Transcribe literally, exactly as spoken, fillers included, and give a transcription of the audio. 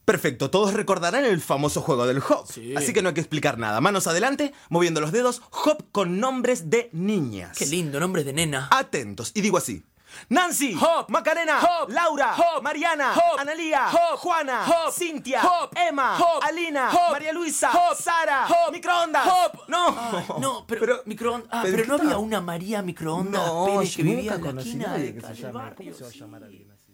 Perfecto, todos recordarán el famoso juego del Hop. Sí. Así que no hay que explicar nada. Manos adelante, moviendo los dedos, Hop con nombres de niñas. Qué lindo, nombre de nena. Atentos, y digo así. Nancy, Hop, Macarena, Hop, Laura, Hop, Mariana, Hop, Analía, Hop, Juana, Hop, Cintia, Hop, Emma, Hop, Alina, Hop, María Luisa, Hop, Sara, Hop, microondas. Hop. No, Ay, no, pero, microondas. Ah, pero, Pedro, no ¿qué había tal? una María microondas No, Pérez yo que vivía nunca en la conocí esquina a nadie de que se calle llame. Barrio, ¿Cómo se va a sí. llamar alguien así?